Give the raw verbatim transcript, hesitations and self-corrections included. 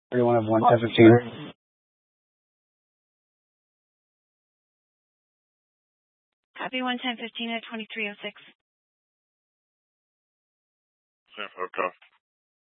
Everyone have one ten fifteen. Copy one ten fifteen at twenty-three oh six. San Francisco.